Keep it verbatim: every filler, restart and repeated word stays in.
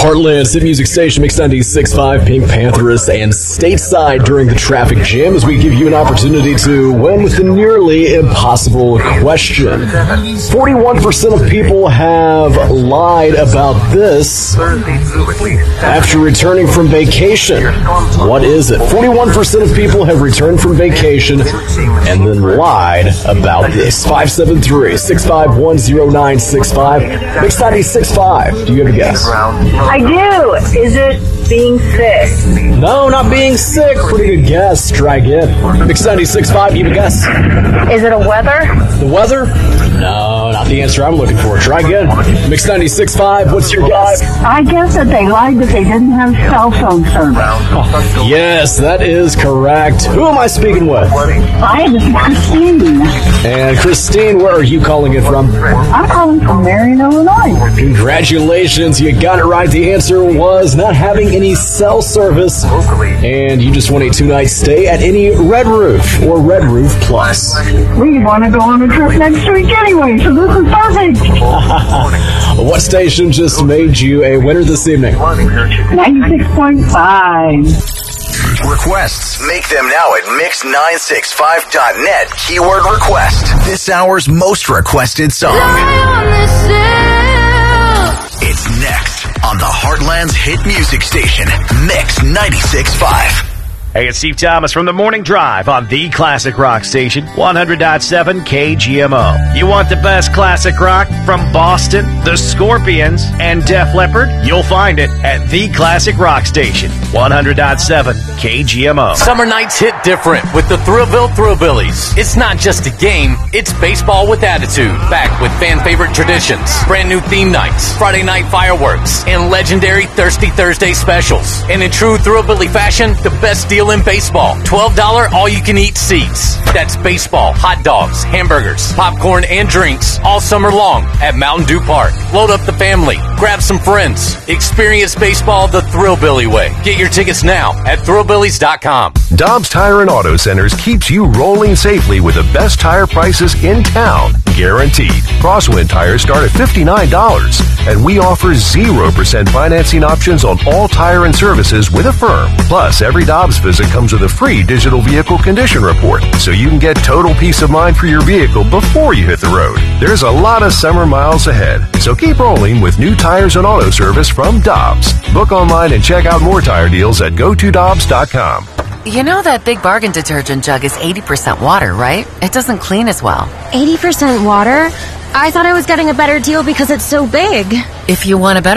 Heartland's hit music station, Mix ninety-six point five, Pink Panthers, and stateside during the traffic jam as we give you an opportunity to win with the nearly impossible question. forty-one percent of people have lied about this after returning from vacation. What is it? forty-one percent of people have returned from vacation and then lied about this. five seven three, six five one, zero nine six five. Mix ninety-six point five. Do you have a guess? I do. Is it being sick? No, not being sick. Pretty good guess. Try again. Mix ninety-six point five. You have a guess? Is it a weather? The weather? No, not the answer I'm looking for. Try again. Mix ninety-six point five. What's your guess? I guess that they lied that they didn't have cell phone service. Oh, yes, that is correct. Who am I speaking with? Hi, this is Christine. And Christine, where are you calling it from? I'm calling from Marion, Illinois. Congratulations, you got it right. The answer was not having any cell service. And you just won a two-night stay at any Red Roof or Red Roof Plus. We want to go on a trip next week anyway, so this is perfect. What station just made you a winner this evening? ninety-six point five. Requests. Make them now at mix nine six five dot net. Keyword request. This hour's most requested song. It's next on the Heartland's hit music station, Mix ninety-six point five. Hey, it's Steve Thomas from the Morning Drive on the Classic Rock Station, one hundred point seven K G M O. You want the best classic rock from Boston, the Scorpions, and Def Leppard? You'll find it at the Classic Rock Station, one hundred point seven K G M O. Summer nights hit different with the Thrillville Thrillbillies. It's not just a game, it's baseball with attitude. Back with fan favorite traditions, brand new theme nights, Friday night fireworks, and legendary Thirsty Thursday specials. And in true Thrillbilly fashion, the best deal in baseball. twelve dollars all-you-can-eat seats. That's baseball, hot dogs, hamburgers, popcorn, and drinks all summer long at Mountain Dew Park. Load up the family. Grab some friends. Experience baseball the Thrillbilly way. Get your tickets now at thrillbillies dot com. Dobbs Tire and Auto Centers keeps you rolling safely with the best tire prices in town. Guaranteed. Crosswind tires start at fifty-nine dollars, and we offer zero percent financing options on all tire and services with Affirm. Plus, every Dobbs visit comes with a free digital vehicle condition report, so you can get total peace of mind for your vehicle before you hit the road. There's a lot of summer miles ahead, so keep rolling with new tires and auto service from Dobbs. Book online and check out more tire deals at go to dobbs dot com. You know that Big Bargain detergent jug is eighty percent water, right? It doesn't clean as well. eighty percent water? I thought I was getting a better deal because it's so big. If you want a better